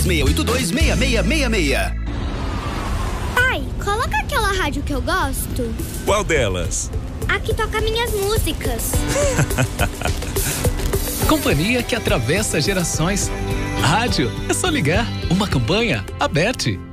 3682-6666. Pai, coloca aquela rádio que eu gosto. Qual delas? A que toca minhas músicas. Companhia que atravessa gerações. Rádio, é só ligar. Uma campanha, Aberte.